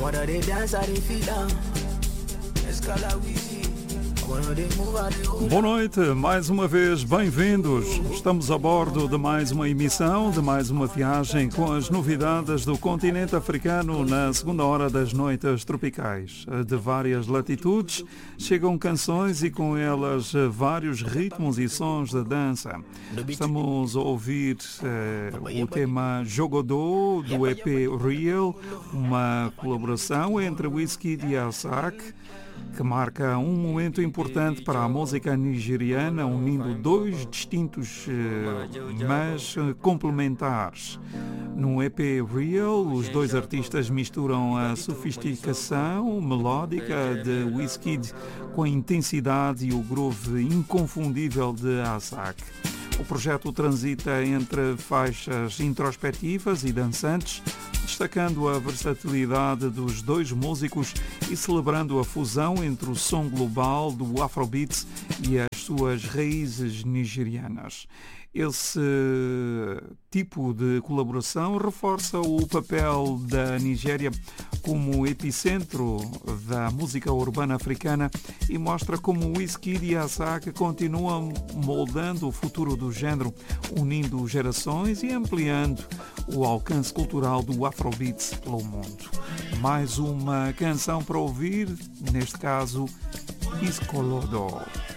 wanna they dance, I they feel down. Escala Wheezy. Boa noite, mais uma vez bem-vindos. Estamos a bordo de mais uma emissão, de mais uma viagem com as novidades do continente africano na segunda hora das noites tropicais. De várias latitudes chegam canções e com elas vários ritmos e sons de dança. Estamos a ouvir o tema Jogodô do EP Real, uma colaboração entre Wizkid e Asake, que marca um momento importante para a música nigeriana, unindo dois distintos, mas complementares. No EP Real, os dois artistas misturam a sofisticação melódica de Wizkid com a intensidade e o groove inconfundível de Asake. O projeto transita entre faixas introspectivas e dançantes, destacando a versatilidade dos dois músicos e celebrando a fusão entre o som global do Afrobeats e as suas raízes nigerianas. Esse tipo de colaboração reforça o papel da Nigéria como epicentro da música urbana africana e mostra como Wizkid e Asake continuam moldando o futuro do género, unindo gerações e ampliando o alcance cultural do Afrobeats pelo mundo. Mais uma canção para ouvir, neste caso, Iskolodo.